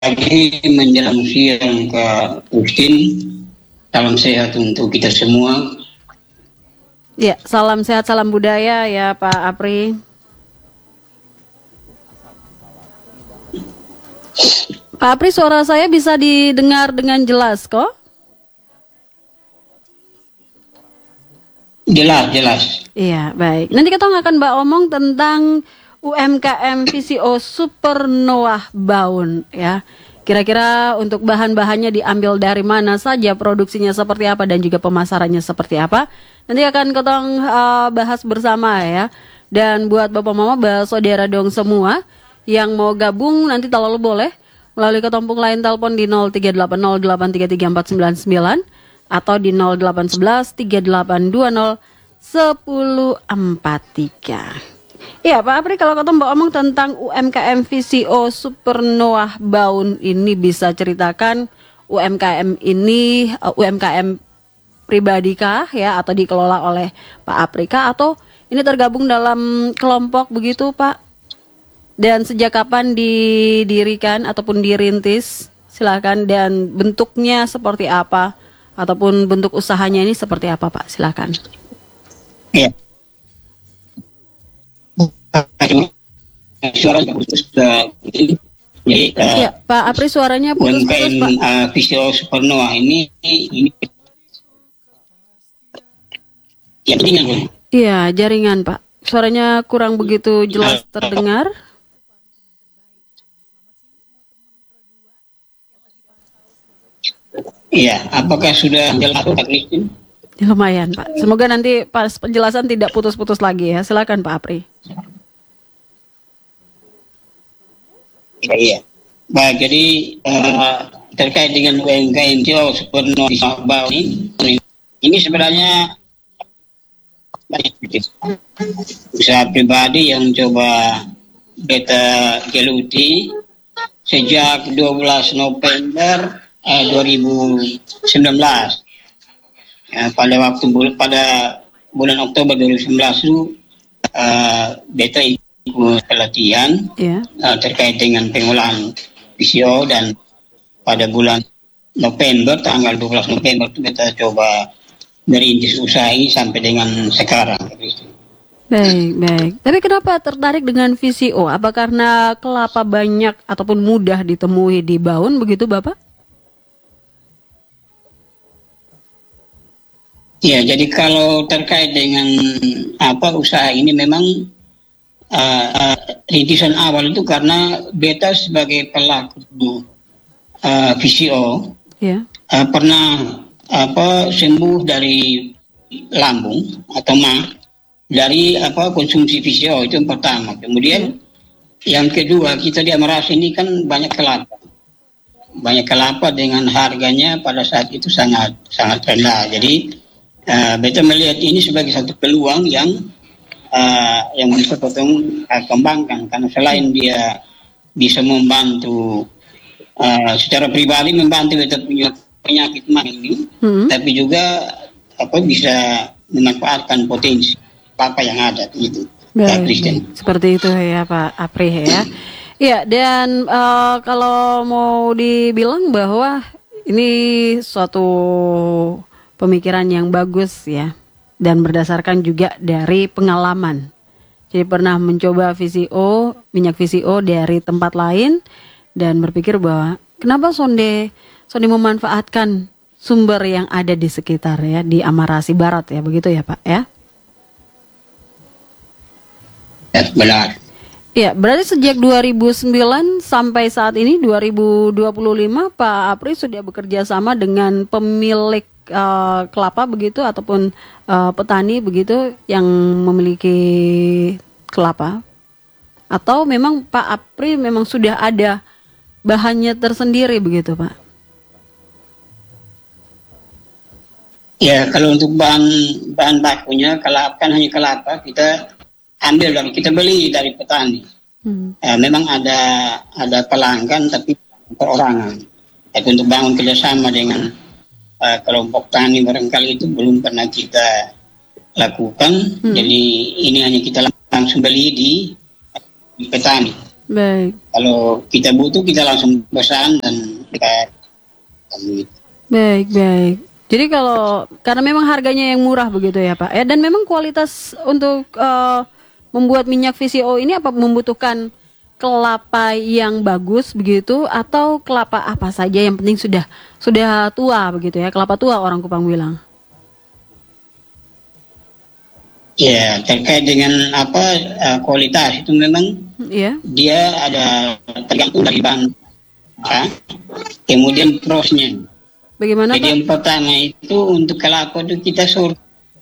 pagi menjelang siang Kak Justin. Salam sehat untuk kita semua. Ya, salam sehat, salam budaya ya Pak Apri. Pak Apri, suara saya bisa didengar dengan jelas kok? Jelas. Iya, baik. Nanti kita akan omong tentang UMKM VCO Supernova Baun ya. Kira-kira untuk bahan-bahannya diambil dari mana saja, produksinya seperti apa, dan juga pemasarannya seperti apa. Nanti akan kita bahas bersama ya. Dan buat Bapak Mama, saudara dong semua yang mau gabung nanti terlalu boleh melalui ketompung lain telepon di 0380833499 atau di 0811 3820 1043. Iya Pak Apri, kalau ketemu omong tentang UMKM VCO Supernova Baun ini, bisa ceritakan UMKM ini UMKM pribadi kah ya, atau dikelola oleh Pak Apri kah, atau ini tergabung dalam kelompok begitu Pak? Dan sejak kapan didirikan ataupun dirintis? Silakan, dan bentuknya seperti apa ataupun bentuk usahanya ini seperti apa Pak? Silakan. Iya. Suara putus. Jadi, ya, Pak Apri, suaranya putus-putus Pak. UMKM VCO Supernova ini ya, jaringan. Iya, jaringan Pak. Suaranya kurang begitu jelas terdengar. Iya, apakah sudah jelas Pak Christine? Lumayan Pak. Semoga nanti pas penjelasan tidak putus-putus lagi ya. Silakan Pak Apri. Iya. Baik, jadi terkait dengan UMKM VCO Supernova Baun ini sebenarnya usaha pribadi yang coba beta geluti sejak 12 November 2019. Pada bulan Oktober 2019 itu beta ikut pelatihan terkait dengan pengolahan VCO, dan pada bulan November, tanggal 12 November itu beta coba merintis usaha ini sampai dengan sekarang. Baik. Tapi kenapa tertarik dengan VCO? Apa karena kelapa banyak ataupun mudah ditemui di Baun begitu Bapak? Ya, jadi kalau terkait dengan usaha ini memang rintisan awal itu karena beta sebagai pelaku VCO pernah sembuh dari lambung atau dari konsumsi VCO, itu yang pertama. Kemudian yang kedua, kita di Amarasi ini kan banyak kelapa dengan harganya pada saat itu sangat rendah. Jadi beta melihat ini sebagai satu peluang yang bisa potong kembangkan, karena selain dia bisa membantu secara pribadi, membantu beta punya penyakit mah ini, tapi juga bisa memanfaatkan potensi apa yang ada gitu. Seperti itu ya Pak Apri ya. Iya, dan kalau mau dibilang bahwa ini suatu pemikiran yang bagus ya, dan berdasarkan juga dari pengalaman. Jadi pernah mencoba minyak VCO dari tempat lain, dan berpikir bahwa kenapa sonde memanfaatkan sumber yang ada di sekitar ya, di Amarasi Barat ya, begitu ya Pak ya? Benar. Ya, berarti sejak 2009 sampai saat ini 2025 Pak Apri sudah bekerja sama dengan pemilik kelapa begitu, ataupun petani begitu yang memiliki kelapa, atau memang Pak Apri memang sudah ada bahannya tersendiri begitu Pak? Ya, kalau untuk bahan bakunya kan hanya kelapa, kita beli dari petani. Memang ada pelanggan tapi perorangan. Untuk bangun kerjasama dengan kelompok tani barangkali itu belum pernah kita lakukan. Jadi ini hanya kita langsung beli di petani. Baik. Kalau kita butuh kita langsung pesan dan kita Baik, baik. Jadi kalau karena memang harganya yang murah begitu ya Pak, ya, dan memang kualitas untuk membuat minyak VCO ini apa membutuhkan kelapa yang bagus begitu atau kelapa apa saja yang penting sudah tua begitu ya, kelapa tua orang Kupang bilang. ya terkait dengan kualitas itu memang Iya. dia ada tergantung dari bahan, kemudian prosesnya. Bagaimana Jadi Pak? yang pertama itu untuk kelapa itu kita suruh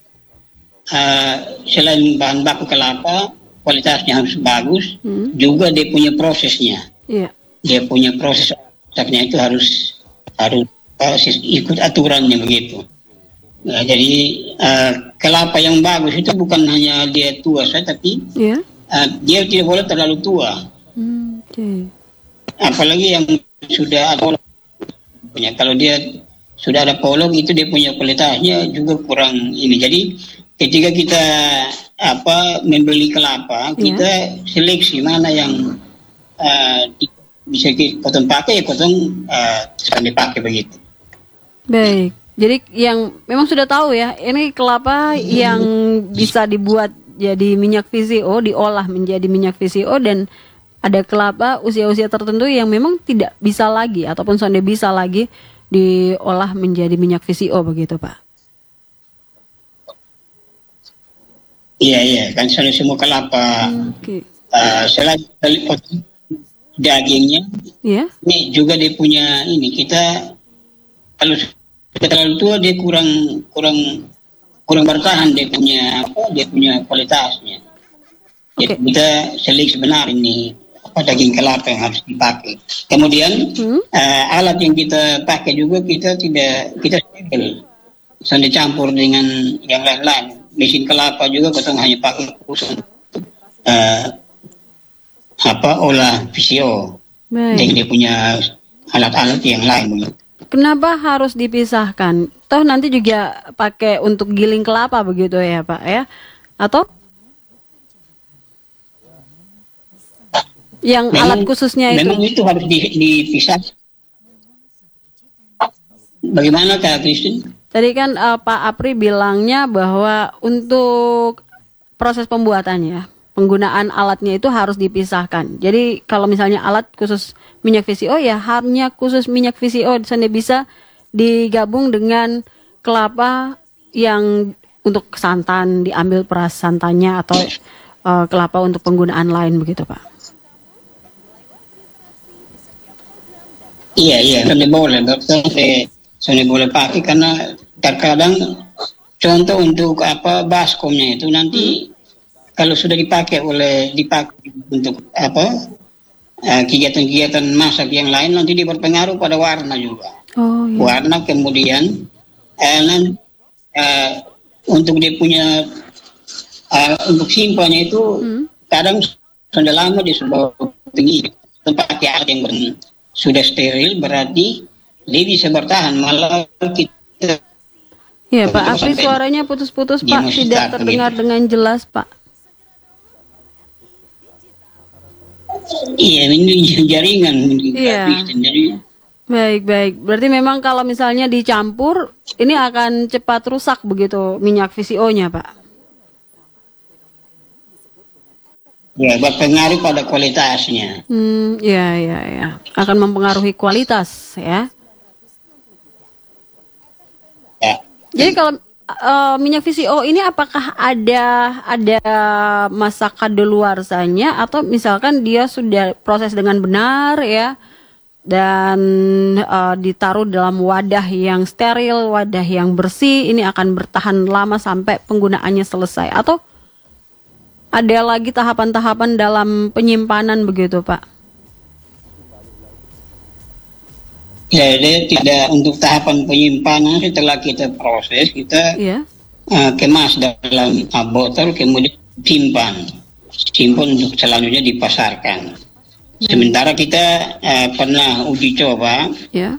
selain bahan baku kelapa kualitasnya harus bagus, juga dia punya prosesnya. Iya. Dia punya prosesnya itu harus ikut aturannya begitu. Nah, jadi kelapa yang bagus itu bukan hanya dia tua saja, tapi Iya. dia tidak boleh terlalu tua. Oke. Apalagi yang sudah ada punya, kalau dia sudah ada polong itu dia punya kualitasnya juga kurang ini. Jadi ketika kita membeli kelapa, kita seleksi mana yang bisa kita pakai, ya potong sedang dipakai begitu. Baik. Jadi yang memang sudah tahu ya, ini kelapa yang bisa dibuat jadi minyak VCO, diolah menjadi minyak VCO, dan ada kelapa usia-usia tertentu yang memang tidak bisa lagi ataupun sudah bisa lagi diolah menjadi minyak VCO begitu Pak. Iya, kan semua kelapa. Selain dagingnya, ini juga dia punya ini. Kita kalau terlalu tua dia kurang bertahan, dia punya kualitasnya. Jadi kita seleksi benar ini daging kelapa yang harus dipakai. Kemudian alat yang kita pakai juga kita steril, sampai campur dengan yang lain-lain. Mesin kelapa juga kita hanya pakai khusus olah VCO. Jadi dia punya alat-alat yang lain. Kenapa harus dipisahkan? Toh nanti juga pakai untuk giling kelapa begitu ya Pak ya? Atau yang memang, alat khususnya itu? Memang itu harus dipisah. Bagaimana Kak Christine? Tadi kan Pak Apri bilangnya bahwa untuk proses pembuatannya, penggunaan alatnya itu harus dipisahkan. Jadi kalau misalnya alat khusus minyak VCO ya hanya khusus minyak VCO, dan bisa digabung dengan kelapa yang untuk santan, diambil peras santannya, atau kelapa untuk penggunaan lain begitu Pak. Iya, boleh pakai karena terkadang contoh untuk baskomnya itu nanti kalau sudah dipakai untuk kegiatan-kegiatan masak yang lain, nanti dia berpengaruh pada warna juga. Warna, kemudian untuk dia punya untuk simpannya itu kadang sudah lama dia sudah tinggi, pakai alat yang sudah steril, berarti dia bisa bertahan. Malah kita ya Pak Apri, suaranya putus-putus Pak, tidak terdengar dengan jelas Pak. Iya, ini jaringan. Iya. Jadi baik. Berarti memang kalau misalnya dicampur ini akan cepat rusak begitu minyak VCO-nya Pak. Ya, berpengaruh pada kualitasnya. Ya. Akan mempengaruhi kualitas ya. Ya. Jadi kalau minyak VCO ini apakah ada masa kadaluarsanya, atau misalkan dia sudah proses dengan benar ya dan ditaruh dalam wadah yang steril, wadah yang bersih, ini akan bertahan lama sampai penggunaannya selesai, atau ada lagi tahapan-tahapan dalam penyimpanan begitu Pak? Jadi tidak untuk tahapan penyimpanan, setelah kita proses, kita kemas dalam botol, kemudian simpan untuk selanjutnya dipasarkan. Sementara kita pernah uji coba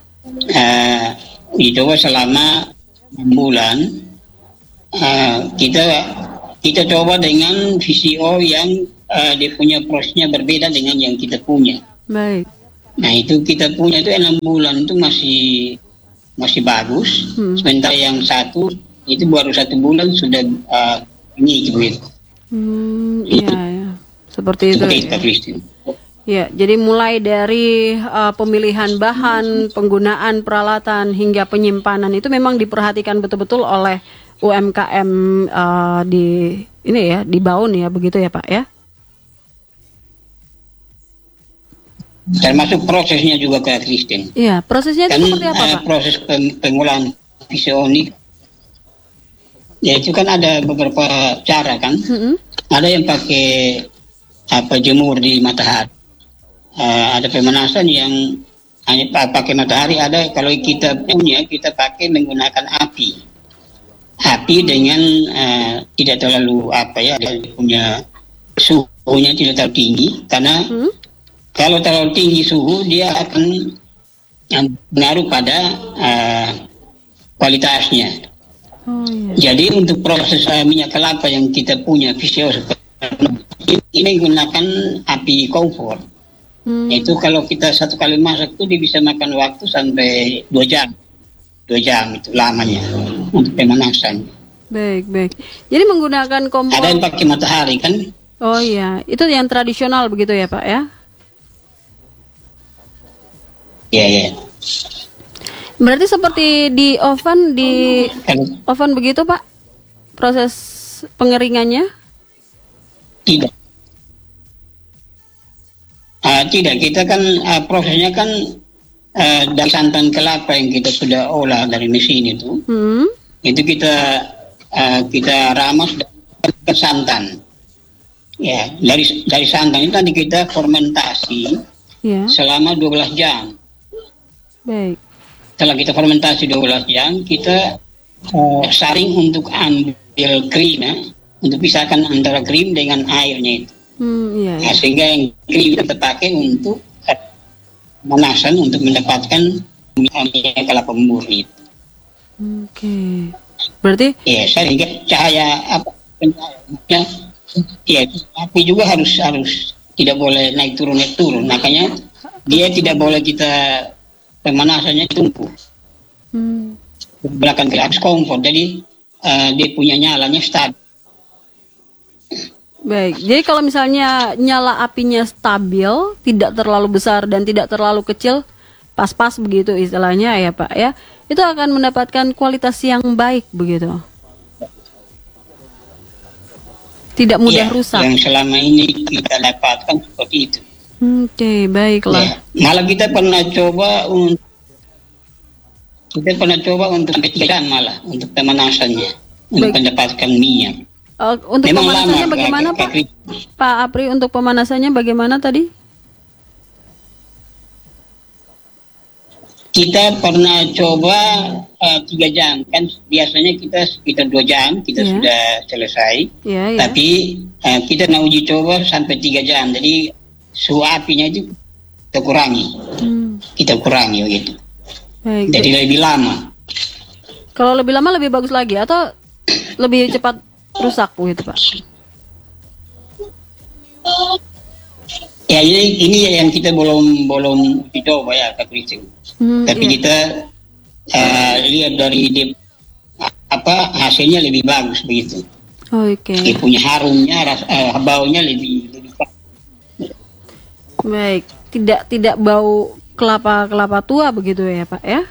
selama 6 bulan. Kita coba dengan VCO yang dia punya prosesnya berbeda dengan yang kita punya. Baik. Nah itu kita punya itu 6 bulan itu masih bagus. Sementara yang satu itu baru 1 bulan sudah ini gitu. Iya, ya. Seperti itu. Seperti itu, ya, jadi mulai dari pemilihan bahan, penggunaan peralatan hingga penyimpanan itu memang diperhatikan betul-betul oleh UMKM di ini ya, di Baun ya, begitu ya Pak ya? Termasuk prosesnya juga Kak Christine. Iya, prosesnya itu seperti apa Pak? Proses pengolahan visionik, ya itu kan ada beberapa cara kan. Ada yang pakai jemur di matahari. Ada pemanasan yang hanya pakai matahari. Ada kalau kita punya, kita pakai menggunakan api dengan tidak terlalu dia punya suhunya tidak terlalu tinggi, karena kalau terlalu tinggi suhu dia akan mengaruh pada kualitasnya. Jadi untuk proses minyak kelapa yang kita punya visio ini menggunakan api kompor. Itu kalau kita 1 kali masak itu dia bisa makan waktu sampai 2 jam. 2 jam itu lamanya untuk pemanasan. Baik. Jadi menggunakan kompor. Ada yang pakai matahari kan? Oh iya, itu yang tradisional begitu ya Pak ya? Iya. Berarti seperti di oven begitu Pak? Proses pengeringannya? Tidak. Tidak, kita kan prosesnya kan dari santan kelapa yang kita sudah olah dari mesin itu. Itu kita ramas ke santan. Ya, dari santan itu nanti kita fermentasi selama 12 jam. Baik. Setelah kita fermentasi 12 jam, kita saring untuk ambil krim ya, untuk pisahkan antara krim dengan airnya itu. Nah, sehingga yang krim kita pakai untuk pemanasan untuk mendapatkan minyak kelapa murni. Oke. Berarti? Ya, sehingga cahaya api juga harus tidak boleh naik turun. Makanya dia tidak boleh kita pemanasannya tumpul. Belakang harus kompor, jadi dia punya nyalanya stabil. Baik, jadi kalau misalnya nyala apinya stabil, tidak terlalu besar dan tidak terlalu kecil, pas-pas begitu istilahnya ya Pak ya, itu akan mendapatkan kualitas yang baik begitu. Tidak mudah rusak. Yang selama ini kita dapatkan seperti itu. Oke, baiklah. Malah kita pernah coba untuk sampai 3 jam malah untuk pemanasannya, untuk mendapatkan minyak. Untuk memang pemanasannya lama, bagaimana Pak Apri? Untuk pemanasannya bagaimana tadi? Kita pernah coba 3 jam, kan biasanya kita sekitar 2 jam kita sudah selesai. Tapi kita mau uji coba sampai 3 jam, jadi suhu apinya itu kita kurangi. Kita kurangi gitu. Baik, jadi lebih lama. Kalau lebih lama lebih bagus lagi atau lebih cepat rusak gitu Pak? Ya ini yang kita belum dicoba ya Kak Christine. Tapi kita lihat dari hasilnya lebih bagus begitu. Oke. Dia punya harumnya, baunya lebih. Baik, tidak bau kelapa tua begitu ya Pak ya?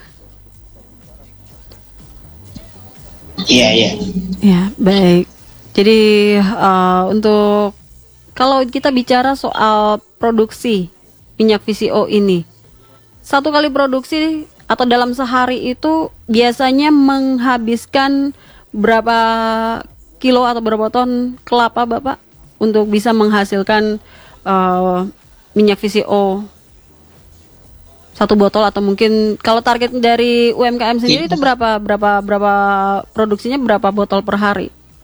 Iya. Ya, baik. Jadi untuk kalau kita bicara soal produksi minyak VCO ini, 1 kali produksi atau dalam sehari itu biasanya menghabiskan berapa kilo atau berapa ton kelapa Bapak untuk bisa menghasilkan minyak VCO 1 botol, atau mungkin kalau target dari UMKM sendiri itu berapa produksinya, berapa botol per hari?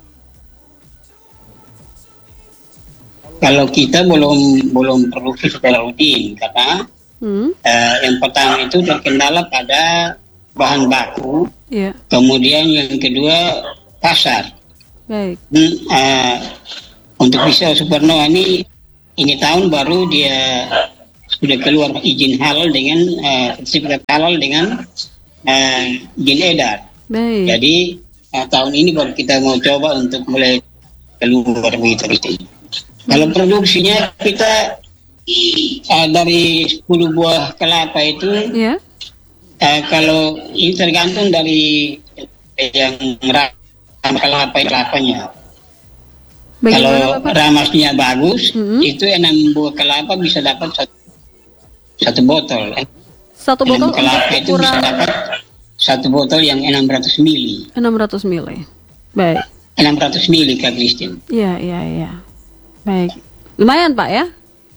Kalau kita belum produksi secara rutin karena yang pertama itu terkendala pada bahan baku, kemudian yang kedua pasar. Baik. Untuk pisau supernova ini tahun baru dia sudah keluar izin halal dengan sertifikat halal dengan izin edar. Baik. Jadi tahun ini baru kita mau coba untuk mulai keluar begitu. Kalau produksinya kita dari 10 buah kelapa itu, Ya. kalau ini tergantung dari yang kelapanya. Bagaimana, Kalau Bapak? ramasnya bagus, Mm-mm. itu 6 buah kelapa bisa dapat satu botol. Satu botol 6 kelapa untuk itu bisa ukuran dapat satu botol yang 600 mili. 600 mili. Baik. 600 mili, Kak Christine. Iya, iya, iya. Baik. Lumayan, Pak ya?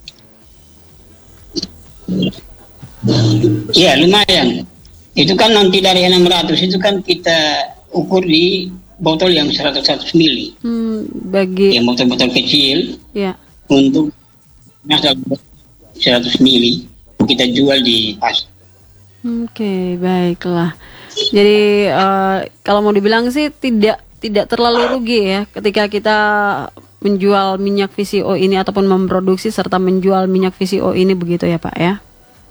Iya, lumayan. Itu kan nanti dari 600 itu kan kita ukur di botol yang 100 mili. Bagi Yang botol-botol kecil ya. untuk 100 mili kita jual di pasar. Oke, baiklah. Jadi kalau mau dibilang sih tidak terlalu rugi ya ketika kita menjual minyak VCO ini ataupun memproduksi serta menjual minyak VCO ini, begitu ya, Pak ya?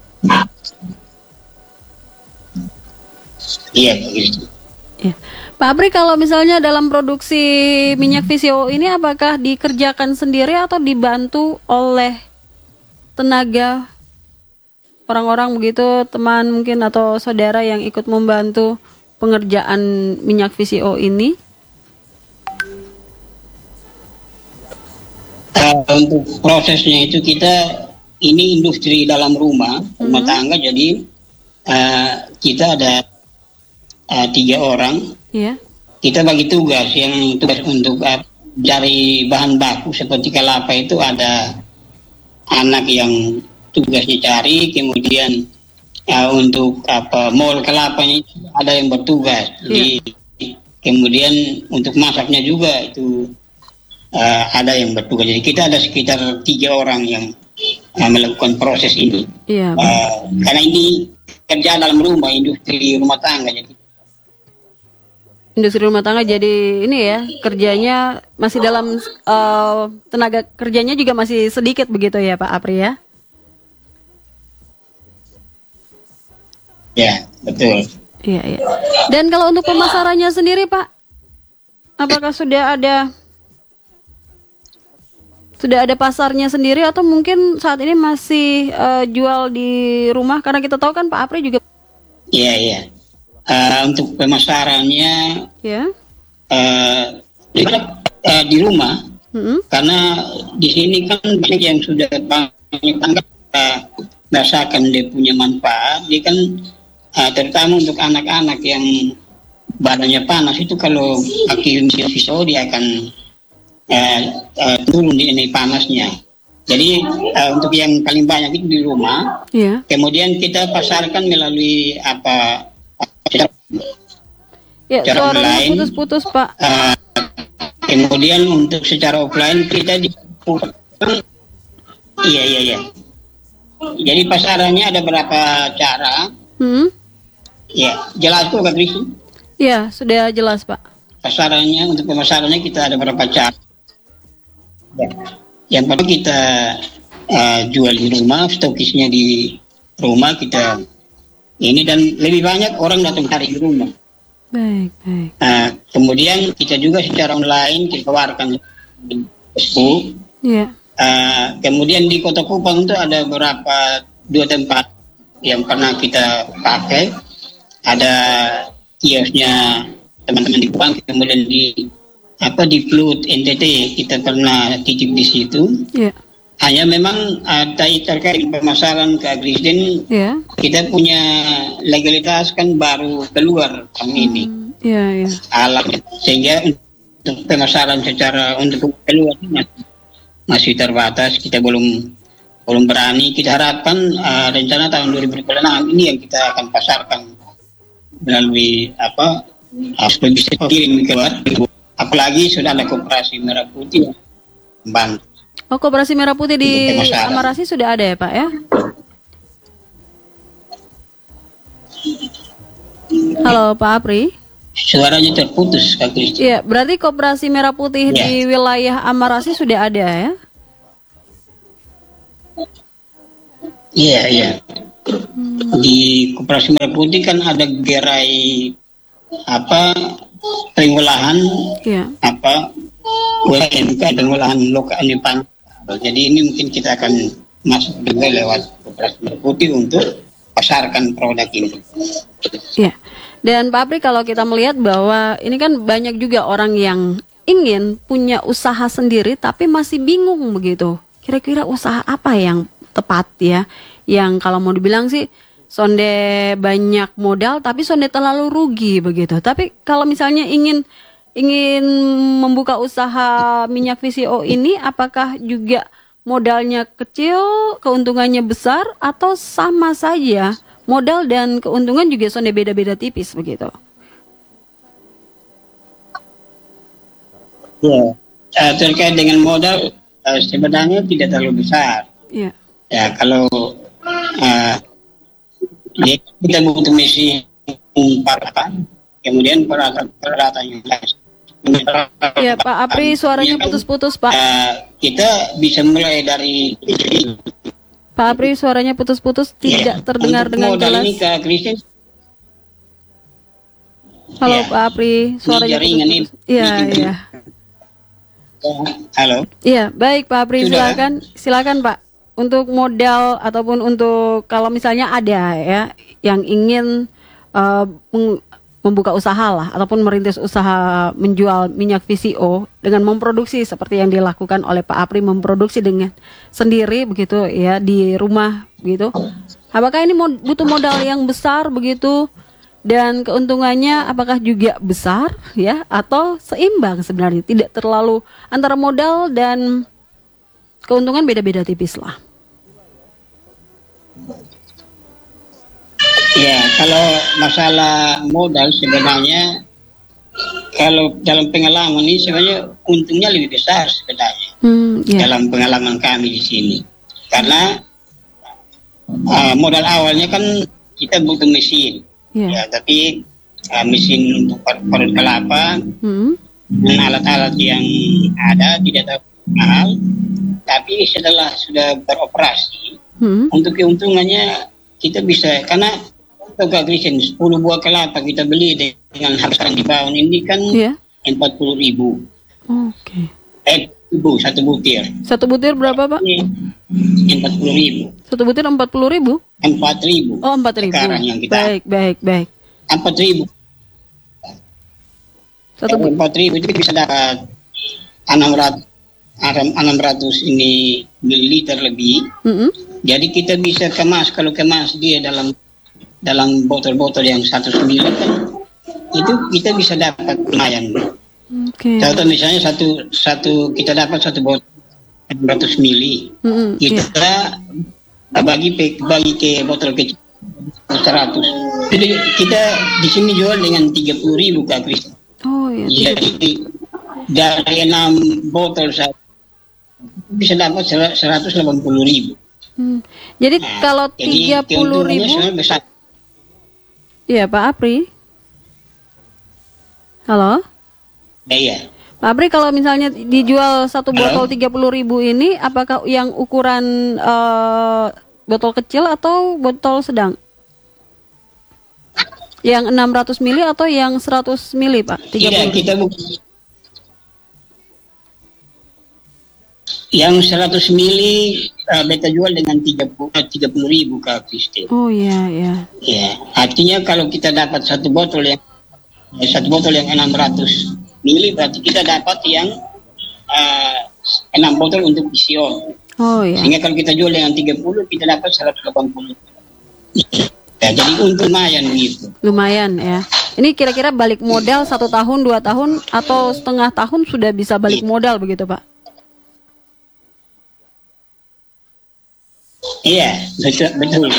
Iya, begitu. Ya. Pak Apri, kalau misalnya dalam produksi minyak VCO ini apakah dikerjakan sendiri atau dibantu oleh tenaga orang-orang begitu, teman mungkin atau saudara yang ikut membantu pengerjaan minyak VCO ini? Untuk prosesnya itu ini industri dalam rumah tangga, jadi kita ada 3 orang. Iya. Kita bagi tugas untuk cari bahan baku seperti kelapa itu ada anak yang tugasnya cari, kemudian untuk mol kelapanya itu ada yang bertugas. Jadi kemudian untuk masaknya juga itu ada yang bertugas. Jadi kita ada sekitar 3 orang yang melakukan proses ini. Iya. Karena ini kerja dalam rumah, industri rumah tangga. Jadi Industri rumah tangga, jadi ini ya kerjanya masih dalam tenaga kerjanya juga masih sedikit begitu ya, Pak Apri ya? ya, betul. Iya, iya. Dan kalau untuk pemasarannya sendiri, Pak, apakah sudah ada pasarnya sendiri atau mungkin saat ini masih jual di rumah? Karena kita tahu kan Pak Apri juga. Iya, iya. Untuk pemasarannya Ya. di rumah, karena di sini kan banyak yang sudah banyak tanggap merasakan dia punya manfaat. Dia kan terutama untuk anak-anak yang badannya panas itu kalau pakai pisau dia akan turun ini panasnya. Jadi untuk yang paling banyak itu di rumah. Yeah. Kemudian kita pasarkan melalui ya, cara suaranya online. Putus-putus, Pak. Kemudian untuk secara offline kita di iya. Jadi pasarannya ada berapa cara. Ya, jelas kok Kak Krisi? Ya, sudah jelas, Pak. Untuk pemasarannya kita ada berapa cara. Ya. Yang pertama kita jual di rumah, stokisnya di rumah kita ini, dan lebih banyak orang datang cari di rumah. Baik. Kemudian kita juga secara online kita keluarkan di Facebook. Iya. Kemudian di Kota Kupang itu ada beberapa 2 tempat yang pernah kita pakai. Ada kiosnya teman-teman di Kupang, kemudian di Klut NTT kita pernah titip di situ. Iya. Hanya memang terkait pemasaran ke Agrisden, kita punya legalitas kan baru keluar tahun ini. Iya. Alat, sehingga untuk pemasaran secara untuk keluar masih terbatas. Kita belum berani. Kita harapkan rencana tahun 2026 ini yang kita akan pasarkan melalui supaya bisa kirim keluar. Apalagi sudah ada Koperasi Merah Putih membantu. Oh, Koperasi Merah Putih di Amarasi sudah ada ya, Pak ya? Halo, Pak Apri. Suaranya terputus, Kak Kristi. Iya, berarti Koperasi Merah Putih Ya. di wilayah Amarasi sudah ada ya? Iya, iya. Di Koperasi Merah Putih kan ada gerai pengolahan Iya. UMK, pengolahan lokal Jepang. Jadi ini mungkin kita akan masuk juga lewat Koperasi Merah Putih untuk pasarkan produk ini. Iya. Dan Pak Apri, kalau kita melihat bahwa ini kan banyak juga orang yang ingin punya usaha sendiri tapi masih bingung begitu. Kira-kira usaha apa yang tepat ya? Yang kalau mau dibilang sih sonde banyak modal tapi sonde terlalu rugi begitu. Tapi kalau misalnya ingin membuka usaha minyak VCO ini, apakah juga modalnya kecil, keuntungannya besar, atau sama saja modal dan keuntungan juga sonde beda-beda tipis begitu? Ya. Terkait dengan modal sebenarnya tidak terlalu besar. Iya. Ya kalau kita butuh mesin peralatan, kemudian peralatan yang lain. Ya Pak Apri, suaranya putus-putus Pak. Kita bisa mulai dari Pak Apri, suaranya putus-putus, tidak terdengar dengan modal jelas. ini ke Kristen. Halo Ya. Pak Apri, suaranya jaringan putus-putus. Iya, iya. Halo. Iya, baik Pak Apri, Sudah. silakan Pak. Untuk modal ataupun untuk kalau misalnya ada ya yang ingin membuka usaha lah ataupun merintis usaha menjual minyak VCO dengan memproduksi seperti yang dilakukan oleh Pak Apri, memproduksi dengan sendiri begitu ya di rumah begitu. Apakah ini butuh modal yang besar begitu dan keuntungannya apakah juga besar ya atau seimbang sebenarnya, tidak terlalu antara modal dan keuntungan beda-beda tipis lah. Ya, kalau masalah modal sebenarnya kalau dalam pengalaman ini sebenarnya untungnya lebih besar sebenarnya Ya. dalam pengalaman kami di sini. Karena modal awalnya kan kita butuh mesin, Ya. ya, tapi mesin untuk parut kelapa dan alat-alat yang ada tidak terlalu mahal. Tapi setelah sudah beroperasi, untuk keuntungannya kita bisa, karena Kak Kristen 10 buah kelapa kita beli dengan harga di bawah ini kan 40.000. Oke. Satu butir. Satu butir berapa Pak? 40.000. Satu butir 40.000? 4.000. Oh 4.000. Sekarang yang kita. Baik. 4.000. Satu 4.000 itu bisa dapat 600 ini mililiter lebih. Jadi kita bisa kemas, kalau kemas dia dalam botol-botol yang 100 ml kan, itu kita bisa dapat lumayan. Oke. Contoh misalnya satu kita dapat satu botol 100 ml, kita bagi ke botol kecil 100. Jadi kita di sini jual dengan 30.000 Kak Kristen. Oh iya. Jadi dari 6 botol bisa dapat 180.000. Jadi kalau 30.000, besar. iya Pak Apri. Halo. Iya. Pak Apri, kalau misalnya dijual satu botol 30.000 ini, apakah yang ukuran botol kecil atau botol sedang? Yang 600 mili atau yang 100 mili Pak? 30.000. Tidak, kita yang 100 mili beta jual dengan 30.000 Kak Kristen. Oh iya. Ya, artinya kalau kita dapat satu botol yang 600 mili berarti kita dapat yang 6 botol untuk VCO. Oh iya. Sehingga kalau kita jual dengan 30 kita dapat 180. Ya, jadi lumayan gitu. Lumayan ya. Ini kira-kira balik modal 1 tahun, 2 tahun atau setengah tahun sudah bisa balik modal begitu Pak? Iya, betul.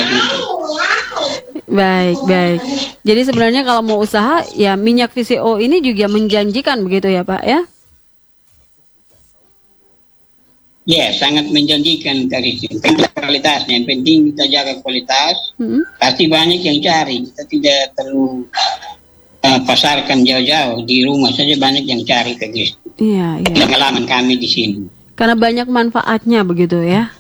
Baik. Jadi sebenarnya kalau mau usaha ya minyak VCO ini juga menjanjikan begitu ya Pak ya? Ya, sangat menjanjikan dari kualitasnya. Yang penting kita jaga kualitas. Pasti banyak yang cari. Kita tidak perlu pasarkan jauh-jauh, di rumah saja banyak yang cari ke Gris. Iya, iya. Pengalaman kami di sini. Karena banyak manfaatnya begitu ya.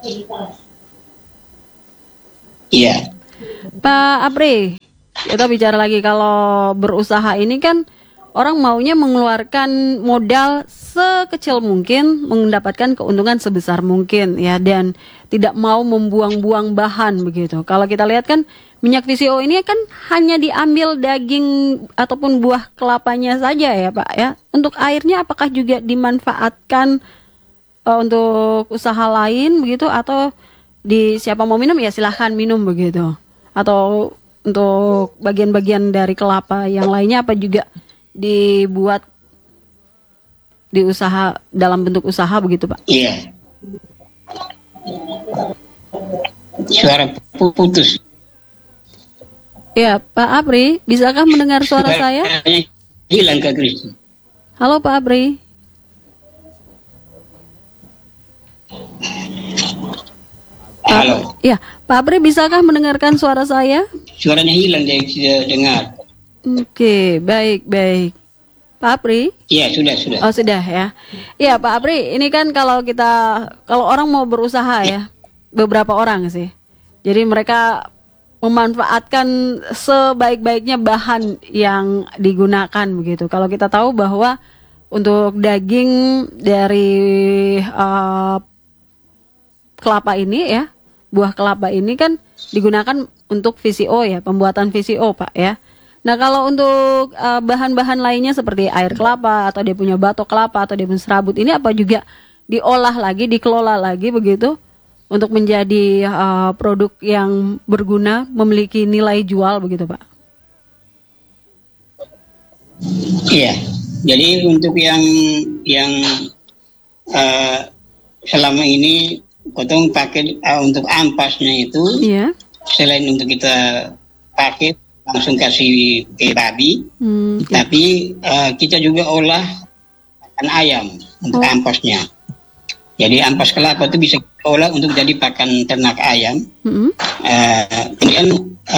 Iya. Pak Apri, kita bicara lagi kalau berusaha ini kan orang maunya mengeluarkan modal sekecil mungkin, mendapatkan keuntungan sebesar mungkin ya, dan tidak mau membuang-buang bahan begitu. Kalau kita lihat kan minyak VCO ini kan hanya diambil daging ataupun buah kelapanya saja ya Pak ya. Untuk airnya apakah juga dimanfaatkan untuk usaha lain begitu, atau siapa mau minum ya silahkan minum begitu, atau untuk bagian-bagian dari kelapa yang lainnya apa juga dibuat di usaha dalam bentuk usaha begitu Pak? Iya. Suara putus. Ya Pak Apri, bisakah mendengar suara saya? Hilang ke Gris. Halo Pak Apri. Halo. Ya, Pak Apri bisakah mendengarkan suara saya? Suaranya hilang, dia tidak dengar. Oke, baik. Pak Apri? Iya, sudah. Oh, sudah ya. Iya, Pak Apri, ini kan kalau orang mau berusaha ya, beberapa orang sih. Jadi mereka memanfaatkan sebaik-baiknya bahan yang digunakan begitu. Kalau kita tahu bahwa untuk daging dari kelapa ini ya, buah kelapa ini kan digunakan untuk VCO ya, pembuatan VCO Pak ya. Nah kalau untuk bahan-bahan lainnya seperti air kelapa atau dia punya batok kelapa atau dia punya serabut, ini apa juga diolah lagi, dikelola lagi begitu untuk menjadi produk yang berguna, memiliki nilai jual begitu Pak? Iya, jadi untuk yang selama ini potong pakai untuk ampasnya itu, iya. Selain untuk kita pakai langsung kasih ke babi, tapi kita juga olah pakan ayam untuk ampasnya. Jadi ampas kelapa itu bisa kita olah untuk jadi pakan ternak ayam. Kemudian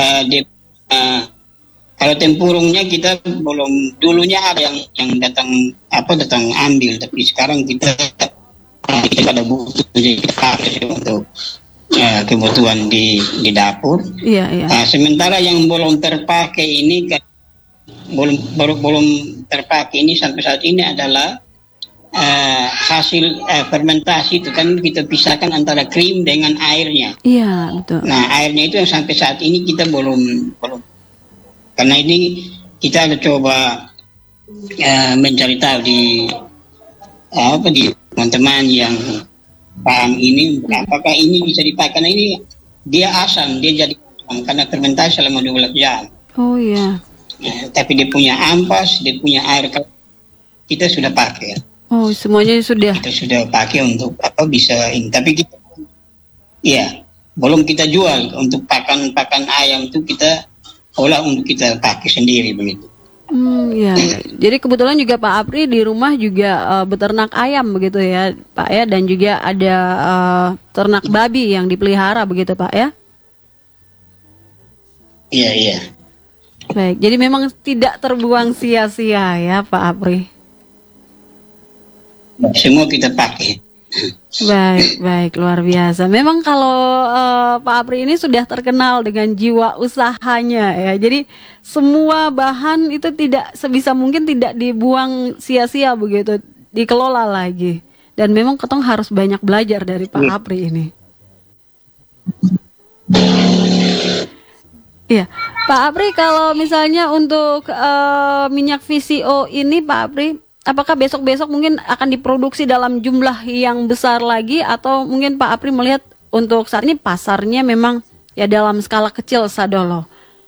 kalau tempurungnya kita belum, dulunya ada yang datang ambil, tapi sekarang kita ada butuh, jadi kita pakai untuk kebutuhan di dapur. Iya. Sementara yang belum terpakai ini belum terpakai ini sampai saat ini adalah hasil fermentasi itu kan kita pisahkan antara krim dengan airnya. Iya, betul. Nah, airnya itu yang sampai saat ini kita belum karena ini kita ada coba mencari tahu di teman-teman yang paham ini, apakah ini bisa dipakai. Karena ini dia asam, dia jadi asam karena fermentasi selama 12 jam. Oh iya. Tapi dia punya ampas, dia punya air, kita sudah pakai. Oh, semuanya sudah. Kita sudah pakai untuk bisa ini. Tapi kita, belum kita jual untuk pakan ayam itu, kita olah untuk kita pakai sendiri begitu. Ya. Jadi kebetulan juga Pak Apri di rumah juga beternak ayam begitu ya Pak ya, dan juga ada ternak babi yang dipelihara begitu Pak ya? Iya. Baik, jadi memang tidak terbuang sia-sia ya Pak Apri? Semua kita pakai. Baik, luar biasa. Memang kalau Pak Apri ini sudah terkenal dengan jiwa usahanya ya. Jadi semua bahan itu sebisa mungkin tidak dibuang sia-sia begitu, dikelola lagi. Dan memang ketong harus banyak belajar dari Pak Apri ini. Iya, Pak Apri, kalau misalnya untuk minyak VCO ini Pak Apri, apakah besok-besok mungkin akan diproduksi dalam jumlah yang besar lagi, atau mungkin Pak Apri melihat untuk saat ini pasarnya memang ya dalam skala kecil sadolo?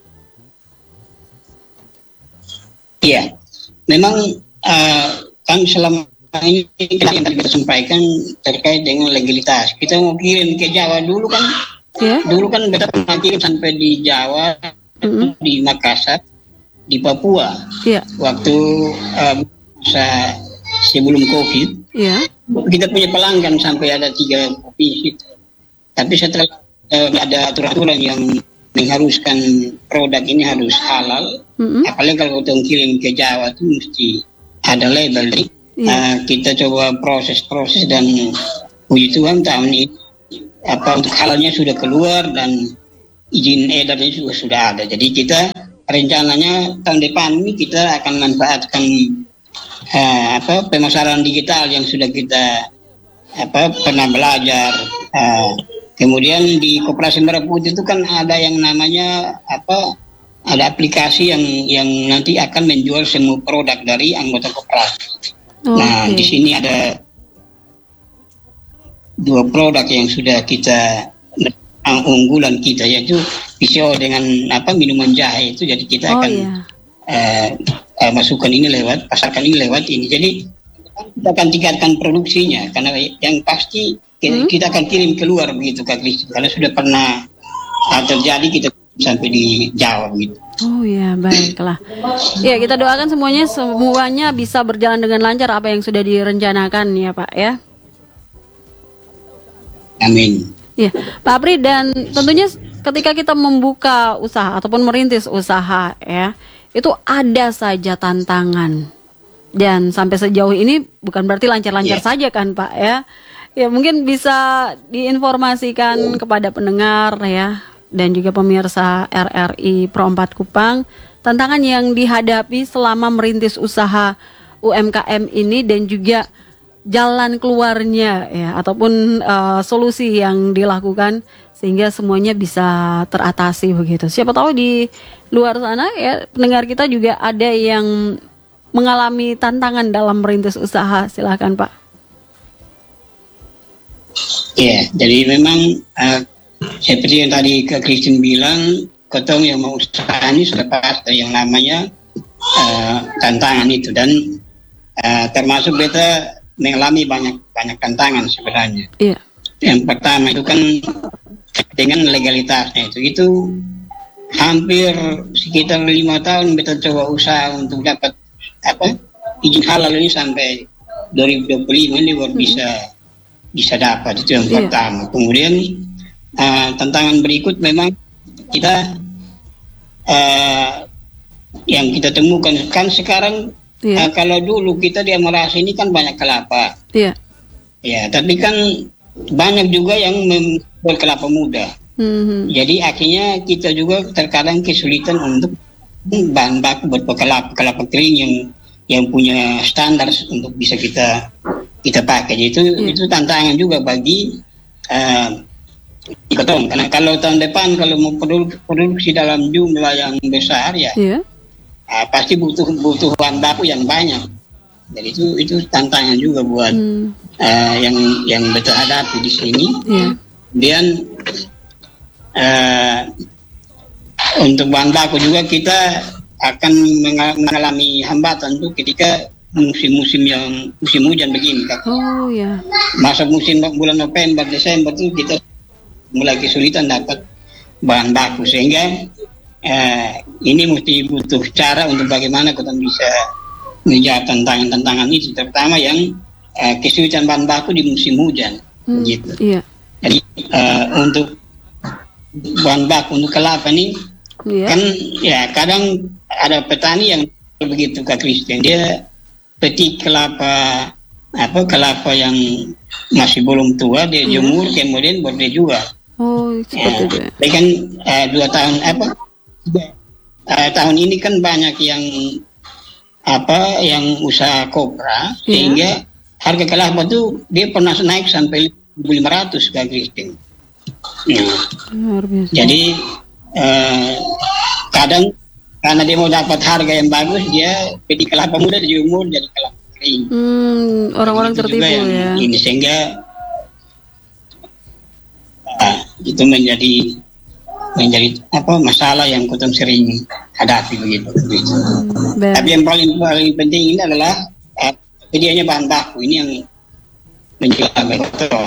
Iya, memang kan selama ini yang tadi kita sampaikan terkait dengan legalitas. Kita mau kirim ke Jawa dulu kan, dulu kan kita pernah kirim sampai di Jawa, di Makassar, di Papua, waktu sebelum COVID, kita punya pelanggan sampai ada 3 kopi itu. Tapi setelah ada aturan yang mengharuskan produk ini harus halal. Apalagi kalau kita kirim ke Jawa itu mesti ada label. Kita coba proses dan puji Tuhan tahun ini untuk halalnya sudah keluar dan izin edarnya juga sudah ada. Jadi kita rencananya tahun depan ini kita akan manfaatkan pemasaran digital yang sudah kita pernah belajar. Kemudian di Koperasi Merah Putih itu kan ada yang namanya ada aplikasi yang nanti akan menjual semua produk dari anggota koperasi. Nah, di sini ada 2 produk yang sudah kita unggulan kita, yaitu pisau dengan minuman jahe itu. Jadi kita akan masukkan ini pasarkan ini lewat ini. Jadi kita akan tingkatkan produksinya, karena yang pasti kita akan kirim keluar begitu Kak Kristi. Karena sudah pernah terjadi kita sampai di Jawa gitu. Oh ya, baiklah. Ya, kita doakan semuanya bisa berjalan dengan lancar apa yang sudah direncanakan ya Pak ya. Amin. Ya, Pak Apri, dan tentunya ketika kita membuka usaha ataupun merintis usaha ya, itu ada saja tantangan. Dan sampai sejauh ini bukan berarti lancar-lancar saja kan Pak ya. Ya, mungkin bisa diinformasikan kepada pendengar ya dan juga pemirsa RRI Pro 4 Kupang tantangan yang dihadapi selama merintis usaha UMKM ini dan juga jalan keluarnya ya ataupun solusi yang dilakukan sehingga semuanya bisa teratasi begitu. Siapa tahu di luar sana ya pendengar kita juga ada yang mengalami tantangan dalam merintis usaha. Silakan Pak. Ya, jadi memang seperti yang tadi Kak Christine bilang, kotong yang mau usaha ini sudah pasti yang namanya tantangan itu, dan termasuk beta mengalami banyak tantangan sebenarnya. Iya. Yang pertama itu kan dengan legalitasnya itu hampir sekitar 5 tahun beta coba usaha untuk dapat izin halal ini sampai 2025 ini baru bisa dapat, itu yang pertama. Kemudian tantangan berikut memang kita yang kita temukan kan sekarang kalau dulu kita di Amarasi ini kan banyak kelapa. Iya. Ya, tapi kan banyak juga yang membuat kelapa muda. Jadi akhirnya kita juga terkadang kesulitan untuk bahan baku buat kelapa kering yang punya standar untuk bisa kita pakai. Itu tantangan juga bagi Kotong, karena kalau tahun depan kalau mau produksi dalam jumlah yang besar pasti butuh bahan baku yang banyak. Jadi itu tantangan juga buat yang beta hadapi di sini. Kemudian untuk bahan baku juga kita akan mengalami hambatan tuh ketika musim hujan begini Kak. Masuk musim bulan November Desember itu kita mulai kesulitan dapat bahan baku, sehingga ini mesti butuh cara untuk bagaimana kita bisa menjawab tantangan itu, terutama yang kesulitan bahan baku di musim hujan gitu. Jadi untuk bahan baku untuk kelapa ini kan ya kadang ada petani yang begitu Kak Christian, dia petik kelapa yang masih belum tua, dia jemur kemudian buat dia jual. Seperti itu. Kan 2 tahun tahun ini kan banyak yang usaha kopra, sehingga harga kelapa tuh dia pernah naik sampai 1.500 Kak Christine. Jadi kadang karena dia mau dapat harga yang bagus, dia petik kelapa muda dijemur jadi kelapa kering. Orang-orang tertipu ya. Ini sehingga itu menjadi masalah yang kita sering hadapi begitu. Tapi yang paling penting ini adalah sedianya bahan baku, ini yang menjaga betul.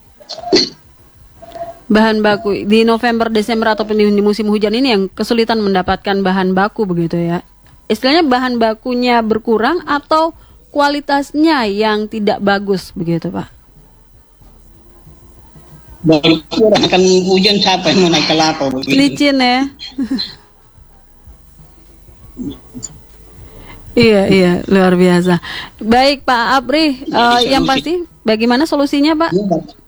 Bahan baku di November, Desember ataupun di musim hujan ini yang kesulitan mendapatkan bahan baku begitu ya. Istilahnya bahan bakunya berkurang atau kualitasnya yang tidak bagus begitu Pak? baru kurang akan hujan siapa yang mau naik kelapa begitu. Licin ya. Iya, luar biasa. Baik Pak Apri, yang pasti bagaimana solusinya Pak?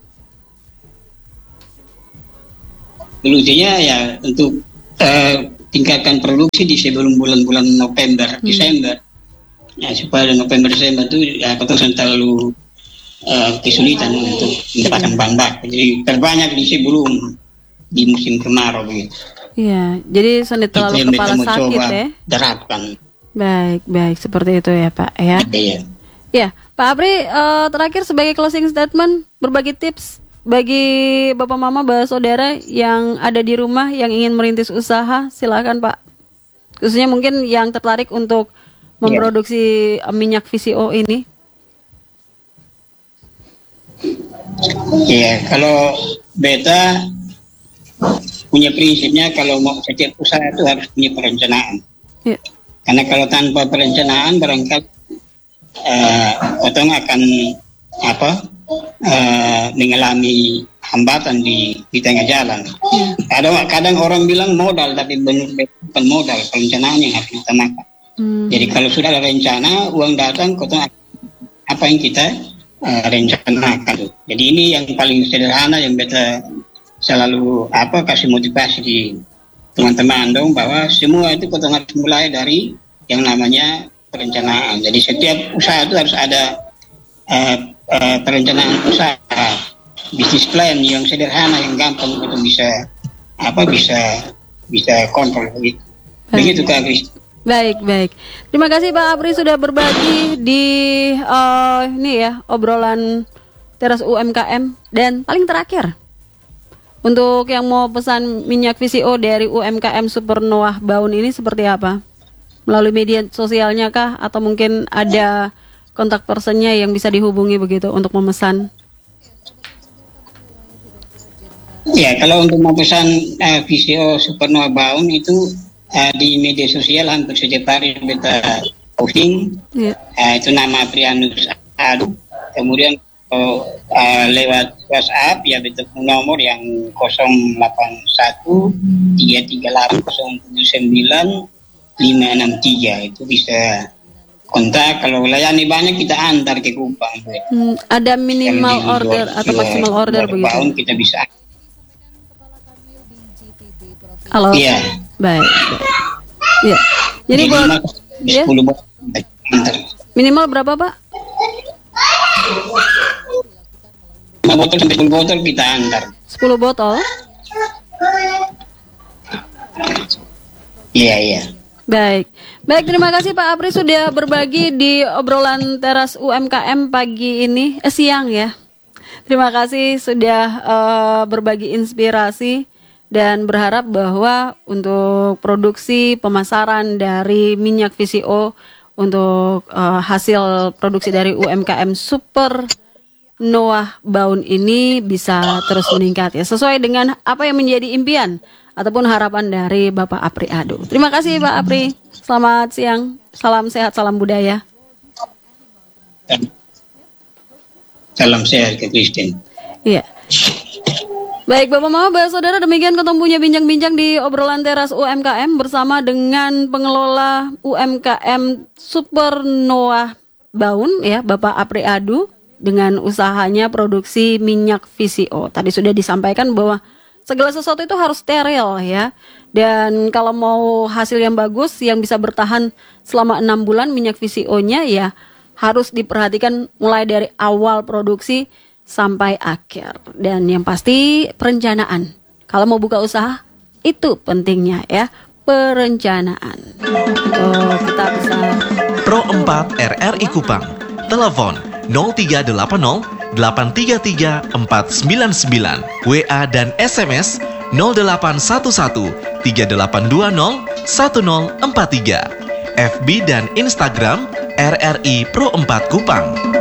Solusinya ya untuk tingkatkan produksi di sebelum bulan-bulan November, Desember. Ya, supaya November Desember itu ya kita terlalu kesulitan untuk mendapatkan bahan baku. Jadi terbanyak di musim kemarau begitu. Iya, jadi sudah terlalu kepala sakit ya. Terapkan. Baik, seperti itu ya Pak ya. Iya. Ya, Pak Apri, terakhir sebagai closing statement, berbagi tips bagi bapak mama, saudara yang ada di rumah yang ingin merintis usaha, silakan Pak. Khususnya mungkin yang tertarik untuk memproduksi minyak VCO ini. Ya, kalau beta punya prinsipnya kalau mau setiap usaha itu harus punya perencanaan. Ya. Karena kalau tanpa perencanaan barangkali otong akan mengalami hambatan di tengah jalan. Kadang orang bilang modal, tapi bukan modal, perencanaan yang harus diutamakan. Jadi kalau sudah ada rencana, uang datang, apa yang kita rencanakan. Jadi ini yang paling sederhana yang beta selalu kasih motivasi di teman-teman dong, bahwa semua itu kita harus mulai dari yang namanya perencanaan. Jadi setiap usaha itu harus ada perencanaan usaha, bisnis plan yang sederhana, yang gampang untuk bisa kontrol begitu. Begitu Kak Kris. Baik. Terima kasih Pak Apri sudah berbagi di obrolan Teras UMKM. Dan paling terakhir, untuk yang mau pesan minyak VCO dari UMKM Supernoah Baun ini seperti apa? Melalui media sosialnya kah? Atau mungkin ada kontak personnya yang bisa dihubungi begitu untuk memesan? Ya, kalau untuk memesan VCO Supernoah Baun itu di media sosial hampir setiap hari beta posting. Itu nama Prianus Adu. Kemudian lewat WhatsApp ya beta nomor yang 08138079563 itu bisa kontak. Kalau layani banyak kita antar ke Kupang. Ada minimal order atau maksimal order begitu? Tahun kita bisa. Halo. Iya. Baik. Iya. Jadi buat 10 botol. Minimal berapa Pak? 5 botol sampai 10 botol kita antar. 10 botol? Iya. Baik, terima kasih Pak Apri sudah berbagi di obrolan Teras UMKM pagi ini, siang ya. Terima kasih sudah berbagi inspirasi dan berharap bahwa untuk produksi pemasaran dari minyak VCO untuk hasil produksi dari UMKM Supernoah Baun ini bisa terus meningkat ya, sesuai dengan apa yang menjadi impian ataupun harapan dari Bapak Apri Adu. Terima kasih Pak Apri. Selamat siang. Salam sehat, salam budaya. Salam sehat ke Kristen. Iya. Baik Bapak Mama, Saudara, demikian ketemunya bincang-bincang di obrolan Teras UMKM bersama dengan pengelola UMKM Supernoah Baun ya, Bapak Apri Adu dengan usahanya produksi minyak VCO. Tadi sudah disampaikan bahwa segala sesuatu itu harus steril ya. Dan kalau mau hasil yang bagus yang bisa bertahan selama 6 bulan minyak VCO-nya ya harus diperhatikan mulai dari awal produksi sampai akhir. Dan yang pasti perencanaan. Kalau mau buka usaha itu pentingnya ya, perencanaan. Kita bisa Pro 4 RRI Kupang. Telepon 0380 833 499, WA dan SMS 0811 3820 1043, FB dan Instagram RRI Pro 4 Kupang.